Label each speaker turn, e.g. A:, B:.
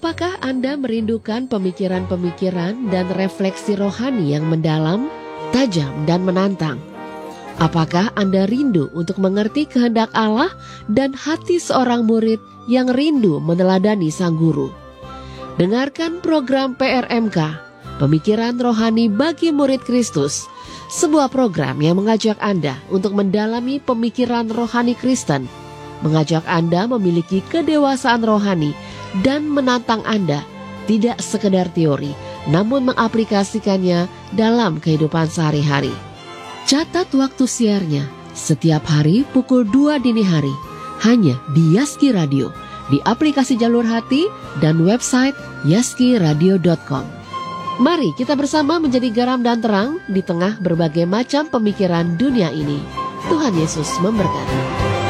A: Apakah Anda merindukan pemikiran-pemikiran dan refleksi rohani yang mendalam, tajam, dan menantang? Apakah Anda rindu untuk mengerti kehendak Allah dan hati seorang murid yang rindu meneladani sang guru? Dengarkan program PRMK, Pemikiran Rohani bagi Murid Kristus, sebuah program yang mengajak Anda untuk mendalami pemikiran rohani Kristen, mengajak Anda memiliki kedewasaan rohani, dan menantang Anda tidak sekedar teori, namun mengaplikasikannya dalam kehidupan sehari-hari. Catat waktu siarnya setiap hari pukul 2 dini hari, hanya di Yaski Radio, di aplikasi Jalur Hati, dan website yaskiradio.com. Mari kita bersama menjadi garam dan terang di tengah berbagai macam pemikiran dunia ini. Tuhan Yesus memberkati.